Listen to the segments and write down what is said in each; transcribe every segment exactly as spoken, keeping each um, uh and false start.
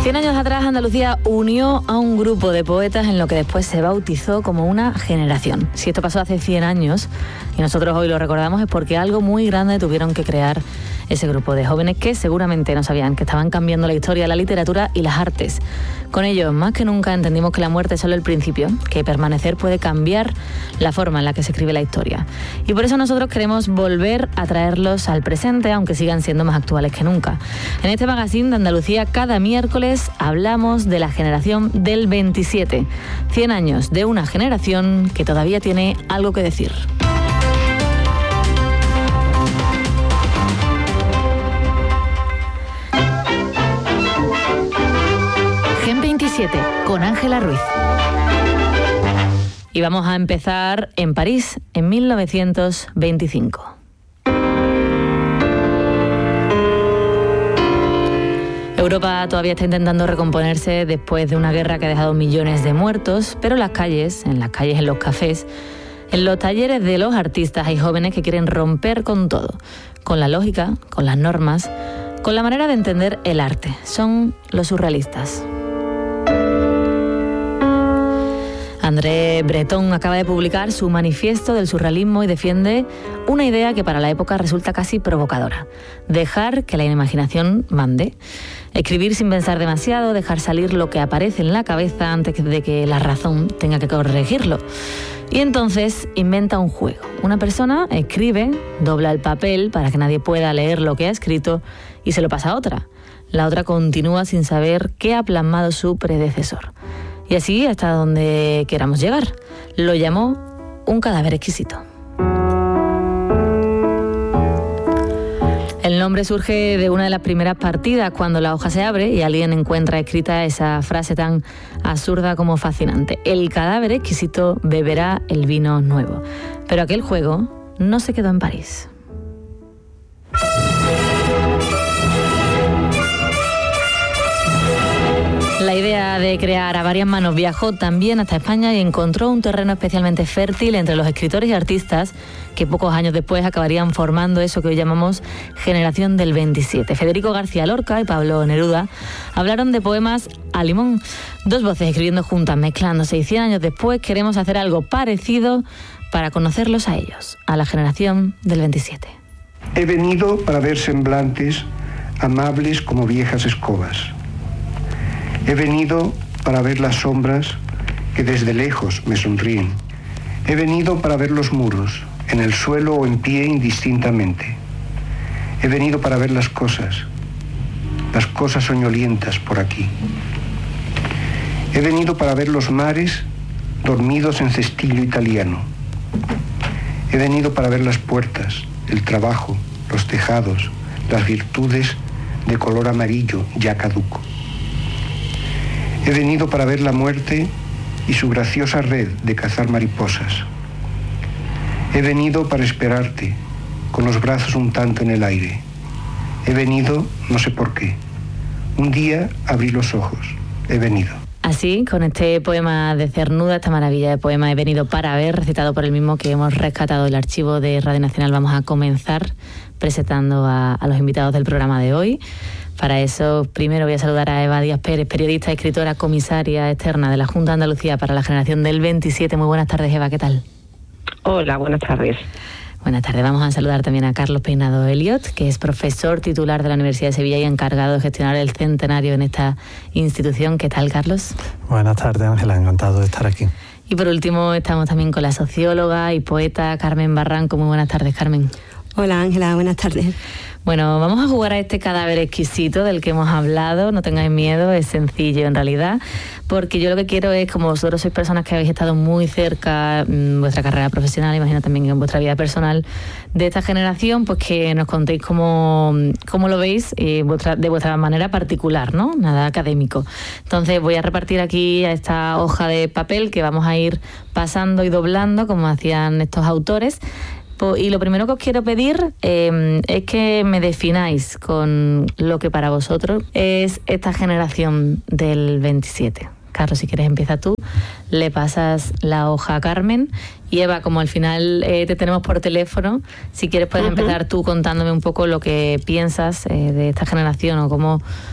Cien años atrás, Andalucía unió a un grupo de poetas en lo que después se bautizó como una generación. Si esto pasó hace cien años y nosotros hoy lo recordamos, es porque algo muy grande tuvieron que crear ese grupo de jóvenes que seguramente no sabían que estaban cambiando la historia, la literatura y las artes. Con ello, más que nunca entendimos que la muerte es solo el principio, que permanecer puede cambiar la forma en la que se escribe la historia. Y por eso nosotros queremos volver a traerlos al presente, aunque sigan siendo más actuales que nunca. En este magazine de Andalucía, cada miércoles hablamos de la generación del veintisiete. cien años de una generación que todavía tiene algo que decir. Gen veintisiete, con Ángela Ruiz. Y vamos a empezar en París, en mil novecientos veinticinco. Europa todavía está intentando recomponerse después de una guerra que ha dejado millones de muertos, pero en las calles, en las calles, en los cafés, en los talleres de los artistas hay jóvenes que quieren romper con todo, con la lógica, con las normas, con la manera de entender el arte. Son los surrealistas. André Breton acaba de publicar su manifiesto del surrealismo y defiende una idea que para la época resulta casi provocadora: dejar que la imaginación mande, escribir sin pensar demasiado, dejar salir lo que aparece en la cabeza antes de que la razón tenga que corregirlo. Y entonces inventa un juego. Una persona escribe, dobla el papel para que nadie pueda leer lo que ha escrito y se lo pasa a otra. La otra continúa sin saber qué ha plasmado su predecesor. Y así hasta donde queramos llegar. Lo llamó un cadáver exquisito. El nombre surge de una de las primeras partidas, cuando la hoja se abre y alguien encuentra escrita esa frase tan absurda como fascinante: el cadáver exquisito beberá el vino nuevo. Pero aquel juego no se quedó en París. La idea de crear a varias manos viajó también hasta España y encontró un terreno especialmente fértil entre los escritores y artistas que pocos años después acabarían formando eso que hoy llamamos Generación del veintisiete. Federico García Lorca y Pablo Neruda hablaron de poemas a limón, dos voces escribiendo juntas, mezclándose, y cien años después queremos hacer algo parecido para conocerlos a ellos, a la Generación del veintisiete. He venido para ver semblantes amables como viejas escobas. He venido para ver las sombras que desde lejos me sonríen. He venido para ver los muros, en el suelo o en pie indistintamente. He venido para ver las cosas, las cosas soñolientas por aquí. He venido para ver los mares dormidos en cestillo italiano. He venido para ver las puertas, el trabajo, los tejados, las virtudes de color amarillo ya caduco. He venido para ver la muerte y su graciosa red de cazar mariposas. He venido para esperarte, con los brazos un tanto en el aire. He venido, no sé por qué. Un día abrí los ojos. He venido. Así, con este poema de Cernuda, esta maravilla de poema He venido para ver, recitado por el mismo que hemos rescatado del archivo de Radio Nacional, vamos a comenzar presentando a, a los invitados del programa de hoy. Para eso, primero voy a saludar a Eva Díaz Pérez, periodista, escritora, comisaria externa de la Junta de Andalucía para la Generación del veintisiete. Muy buenas tardes, Eva, ¿qué tal? Hola, buenas tardes. Buenas tardes. Vamos a saludar también a Carlos Peinado Elliot, que es profesor titular de la Universidad de Sevilla y encargado de gestionar el centenario en esta institución. ¿Qué tal, Carlos? Buenas tardes, Ángela, encantado de estar aquí. Y por último estamos también con la socióloga y poeta Carmen Barranco. Muy buenas tardes, Carmen. Hola, Ángela, buenas tardes. Bueno, vamos a jugar a este cadáver exquisito del que hemos hablado. No tengáis miedo, es sencillo en realidad, porque yo lo que quiero es, como vosotros sois personas que habéis estado muy cerca en vuestra carrera profesional, imagino también en vuestra vida personal, de esta generación, pues que nos contéis cómo, cómo lo veis eh, vuestra, de vuestra manera particular, ¿no? Nada académico. Entonces voy a repartir aquí a esta hoja de papel que vamos a ir pasando y doblando, como hacían estos autores. Y lo primero que os quiero pedir eh, es que me defináis con lo que para vosotros es esta generación del veintisiete. Carlos, si quieres empieza tú, le pasas la hoja a Carmen, y Eva, como al final eh, te tenemos por teléfono, si quieres puedes uh-huh. empezar tú contándome un poco lo que piensas eh, de esta generación o cómo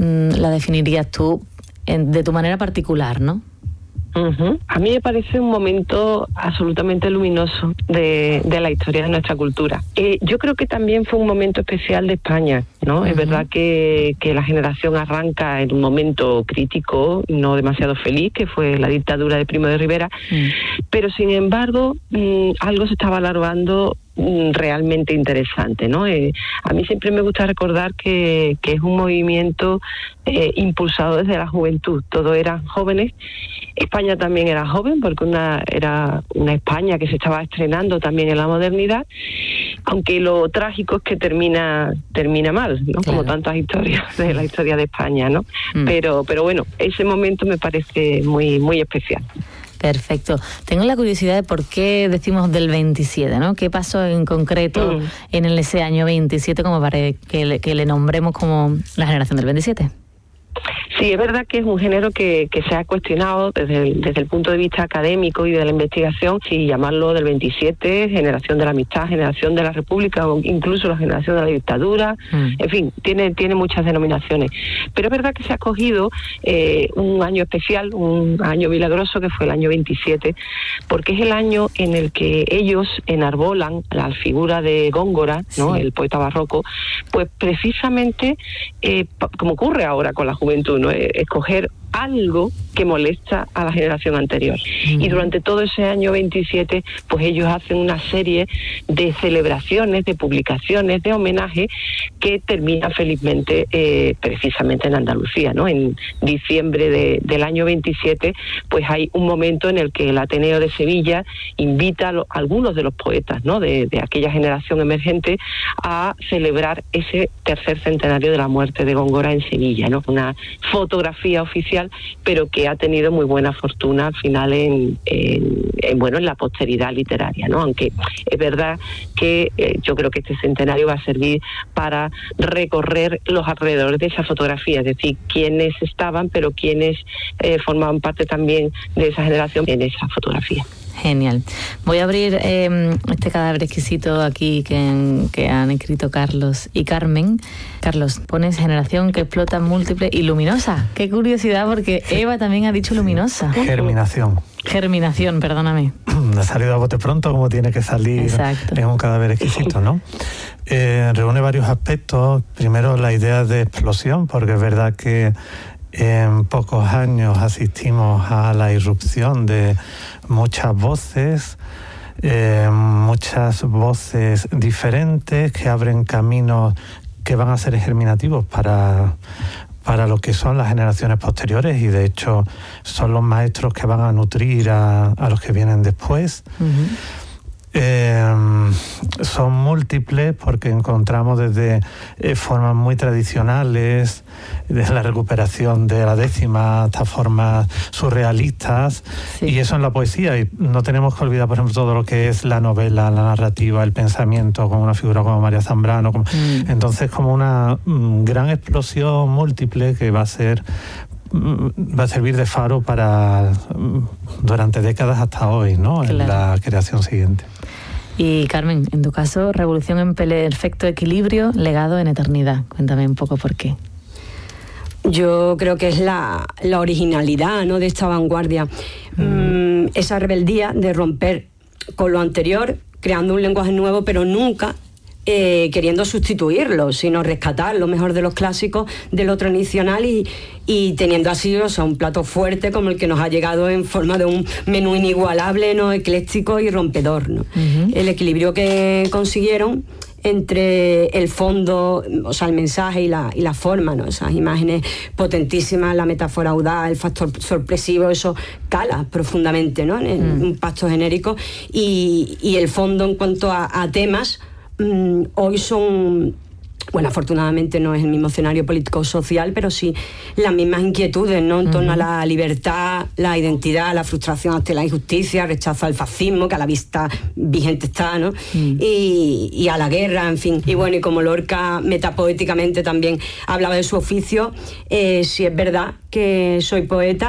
mmm, la definirías tú en, de tu manera particular, ¿no? Uh-huh. A mí me parece un momento absolutamente luminoso de, de la historia de nuestra cultura. Eh, yo creo que también fue un momento especial de España, ¿no? Uh-huh. Es verdad que, que la generación arranca en un momento crítico, no demasiado feliz, que fue la dictadura de Primo de Rivera, uh-huh. pero sin embargo mmm, algo se estaba alargando realmente interesante, ¿no? Eh, a mí siempre me gusta recordar que, que es un movimiento eh, impulsado desde la juventud. Todos eran jóvenes. España también era joven, porque una era una España que se estaba estrenando también en la modernidad, aunque lo trágico es que termina termina mal, ¿no? Claro. Como tantas historias de la historia de España, ¿no? Mm. Pero pero bueno, ese momento me parece muy muy especial. Perfecto. Tengo la curiosidad de por qué decimos del veintisiete, ¿no? ¿Qué pasó en concreto mm. en ese año veintisiete como para que le, que le nombremos como la generación del veintisiete? Sí, es verdad que es un género que, que se ha cuestionado desde el, desde el punto de vista académico y de la investigación, si llamarlo del veintisiete, generación de la amistad, generación de la república o incluso la generación de la dictadura, mm. en fin, tiene, tiene muchas denominaciones. Pero es verdad que se ha cogido eh, un año especial, un año milagroso que fue el año veintisiete, porque es el año en el que ellos enarbolan la figura de Góngora, ¿no? Sí. El poeta barroco, pues precisamente eh, como ocurre ahora con la juventud, ¿no? Escoger algo que molesta a la generación anterior. Mm. Y durante todo ese año veintisiete, pues ellos hacen una serie de celebraciones, de publicaciones, de homenaje que terminan felizmente eh, precisamente en Andalucía, ¿no? En diciembre de, del año veintisiete, pues hay un momento en el que el Ateneo de Sevilla invita a, lo, a algunos de los poetas, ¿no? De, de aquella generación emergente a celebrar ese tercer centenario de la muerte de Góngora en Sevilla, ¿no? Una fotografía oficial, pero que ha tenido muy buena fortuna al final en, en, en bueno en la posteridad literaria, ¿no? Aunque es verdad que eh, yo creo que este centenario va a servir para recorrer los alrededores de esa fotografía, es decir, quiénes estaban, pero quiénes eh, formaban parte también de esa generación en esa fotografía. Genial. Voy a abrir eh, este cadáver exquisito aquí que, que han escrito Carlos y Carmen. Carlos, pones generación que explota múltiple y luminosa. Qué curiosidad, porque Eva también ha dicho luminosa. Germinación. Germinación, perdóname. Ha salido a bote pronto, como tiene que salir. Exacto. En un cadáver exquisito, ¿no? Eh, reúne varios aspectos. Primero, la idea de explosión, porque es verdad que en pocos años asistimos a la irrupción de muchas voces, eh, muchas voces diferentes que abren caminos que van a ser germinativos para, para lo que son las generaciones posteriores, y de hecho son los maestros que van a nutrir a, a los que vienen después. Uh-huh. Eh, son múltiples porque encontramos desde eh, formas muy tradicionales, desde la recuperación de la décima hasta formas surrealistas, sí. Y eso en la poesía, y no tenemos que olvidar, por ejemplo, todo lo que es la novela, la narrativa, el pensamiento, con una figura como María Zambrano, como, mm. entonces como una mm, gran explosión múltiple que va a ser va a servir de faro para durante décadas hasta hoy, ¿no? Claro. En la creación siguiente. Y Carmen, en tu caso, revolución en perfecto equilibrio, legado en eternidad. Cuéntame un poco por qué. Yo creo que es la, la originalidad, ¿no?, de esta vanguardia. Mm. Mm, esa rebeldía de romper con lo anterior, creando un lenguaje nuevo, pero nunca Eh, queriendo sustituirlo, sino rescatar lo mejor de los clásicos de lo tradicional y, y teniendo así, o sea, un plato fuerte como el que nos ha llegado en forma de un menú inigualable, ¿no?, ecléctico y rompedor, ¿no? Uh-huh. El equilibrio que consiguieron entre el fondo, o sea, el mensaje y la, y la forma, ¿no? Esas imágenes potentísimas, la metáfora audaz, el factor sorpresivo, eso cala profundamente, ¿no?, en mm. un pacto genérico, y, y el fondo en cuanto a, a temas hoy son, bueno, afortunadamente no es el mismo escenario político-social, pero sí las mismas inquietudes, ¿no?, en uh-huh. torno a la libertad, la identidad, la frustración ante la injusticia, rechazo al fascismo, que a la vista vigente está, ¿no? Uh-huh. y, y a la guerra, en fin. Uh-huh. Y bueno, y como Lorca metapoéticamente también hablaba de su oficio, eh, sí es verdad que soy poeta,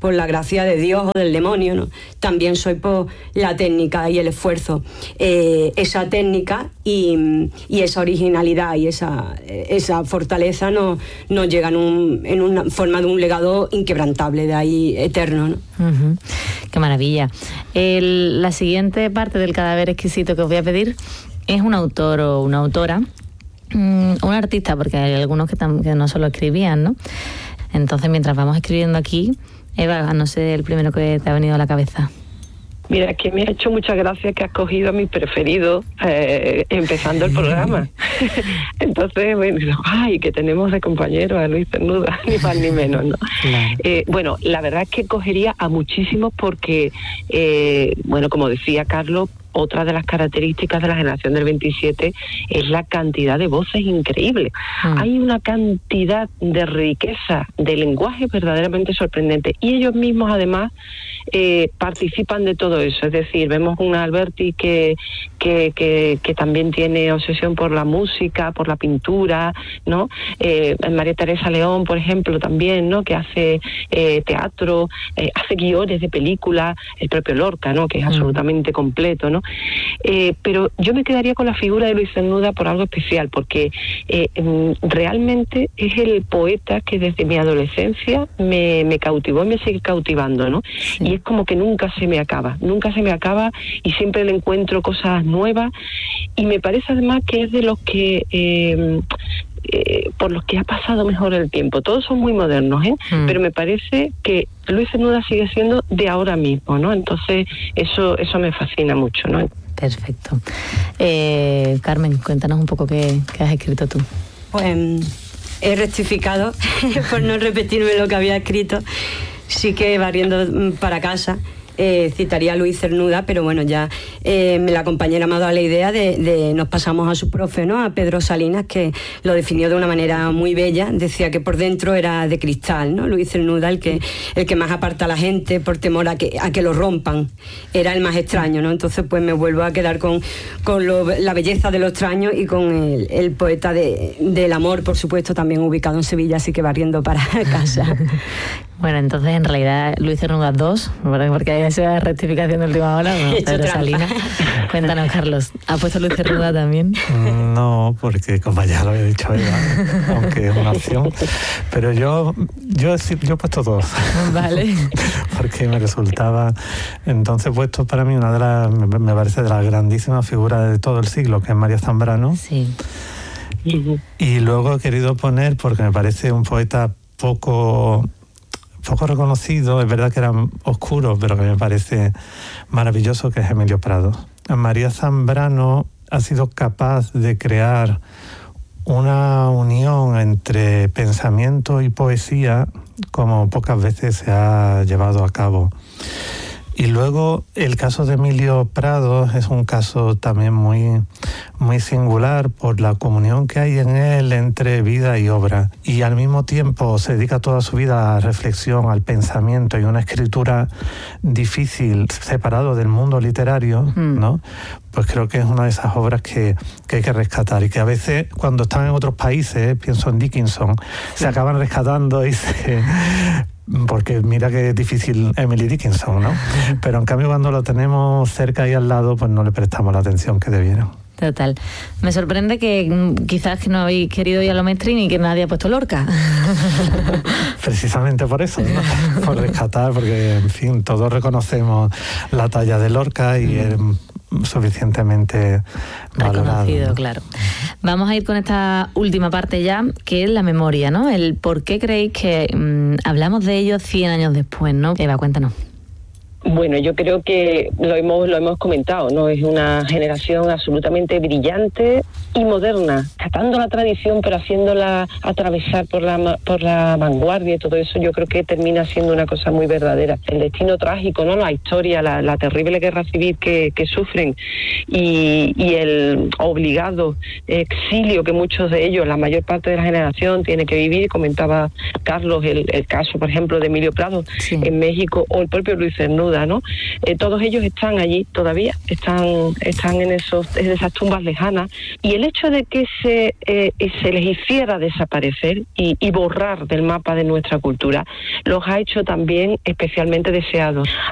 por la gracia de Dios o del demonio, ¿no? También soy por la técnica y el esfuerzo. Eh, esa técnica y, y esa originalidad y esa, esa fortaleza nos no llegan un, en una forma de un legado inquebrantable, de ahí eterno, ¿no? Uh-huh. Qué maravilla. El, la siguiente parte del cadáver exquisito que os voy a pedir es un autor o una autora, um, un artista, porque hay algunos que, tam, que no solo escribían, ¿no? Entonces, mientras vamos escribiendo aquí, Eva, no sé el primero que te ha venido a la cabeza. Mira, es que me ha hecho mucha gracia que has cogido a mi preferido eh, empezando el programa. Entonces, bueno, ay, que tenemos de compañero a Luis Cernuda, ni más ni menos, ¿no? Claro. Eh, bueno, la verdad es que cogería a muchísimos porque, eh, bueno, como decía Carlos, otra de las características de la generación del veintisiete es la cantidad de voces increíble. Mm. Hay una cantidad de riqueza de lenguaje verdaderamente sorprendente y ellos mismos además eh, participan de todo eso. Es decir, vemos una Alberti que, que, que, que también tiene obsesión por la música, por la pintura, ¿no? Eh, María Teresa León, por ejemplo, también, ¿no? Que hace eh, teatro, eh, hace guiones de películas, el propio Lorca, ¿no? Que es mm. absolutamente completo, ¿no? Eh, pero yo me quedaría con la figura de Luis Cernuda por algo especial, porque eh, realmente es el poeta que desde mi adolescencia me, me cautivó y me sigue cautivando, ¿no? Sí. Y es como que nunca se me acaba, nunca se me acaba y siempre le encuentro cosas nuevas y me parece además que es de los que... Eh, Eh, por los que ha pasado mejor el tiempo. Todos son muy modernos, ¿eh? Mm. Pero me parece que Luis Cernuda sigue siendo de ahora mismo, ¿no? Entonces eso eso me fascina mucho, ¿no? Perfecto. Eh, Carmen, cuéntanos un poco qué, qué has escrito tú. Pues he rectificado por no repetirme lo que había escrito. Sí que barriendo para casa Eh, citaría a Luis Cernuda, pero bueno, ya eh, la compañera me ha dado la idea de, de nos pasamos a su profe, ¿no? A Pedro Salinas, que lo definió de una manera muy bella. Decía que por dentro era de cristal, ¿no? Luis Cernuda, el que, el que más aparta a la gente por temor a que, a que lo rompan. Era el más extraño, ¿no? Entonces pues me vuelvo a quedar con, con lo, la belleza de lo extraño y con el, el poeta de, del amor, por supuesto, también ubicado en Sevilla, así que barriendo para casa. Bueno, entonces en realidad Luis Cernuda dos, ¿verdad? Porque hay esa rectificación de última hora, ¿no? Pedro Salinas. Cuéntanos, Carlos, ¿ha puesto Luis Cernuda también? No, porque como ya lo había dicho Eva, aunque es una opción, pero yo yo, yo he puesto dos. Vale. Porque me resultaba, entonces he puesto para mí una de las, me parece de las grandísimas figuras de todo el siglo, que es María Zambrano. Sí. Y luego he querido poner, porque me parece un poeta poco... poco reconocido, es verdad que era oscuro, pero que me parece maravilloso, que es Emilio Prado. María Zambrano ha sido capaz de crear una unión entre pensamiento y poesía como pocas veces se ha llevado a cabo. Y luego el caso de Emilio Prado es un caso también muy, muy singular por la comunión que hay en él entre vida y obra. Y al mismo tiempo se dedica toda su vida a la reflexión, al pensamiento y una escritura difícil, separado del mundo literario, mm. ¿no? Pues creo que es una de esas obras que, que hay que rescatar y que a veces cuando están en otros países, pienso en Dickinson, sí. se acaban rescatando y se... porque mira que es difícil Emily Dickinson, ¿no? Pero en cambio cuando lo tenemos cerca y al lado, pues no le prestamos la atención que debieron. Total. Me sorprende que quizás que no habéis querido ir a lo mainstream y que nadie ha puesto Lorca. Precisamente por eso, ¿no? Por rescatar, porque en fin, todos reconocemos la talla de Lorca y es suficientemente valorado, reconocido, ¿no? Claro. Vamos a ir con esta última parte ya, que es la memoria, ¿no? El por qué creéis que mmm, hablamos de ello cien años después, ¿no? Eva, cuéntanos. Bueno, yo creo que lo hemos lo hemos comentado, ¿no? Es una generación absolutamente brillante y moderna, tratando la tradición pero haciéndola atravesar por la por la vanguardia y todo eso. Yo creo que termina siendo una cosa muy verdadera. El destino trágico, ¿no? La historia, la, la terrible guerra civil que, que sufren y, y el obligado exilio que muchos de ellos, la mayor parte de la generación, tiene que vivir. Comentaba Carlos el, el caso, por ejemplo, de Emilio Prado, sí. en México, o el propio Luis Cernuda. duda, ¿no? Eh, todos ellos están allí todavía, están, están en, esos, en esas tumbas lejanas, y el hecho de que se, eh, se les hiciera desaparecer y, y borrar del mapa de nuestra cultura los ha hecho también especialmente deseados.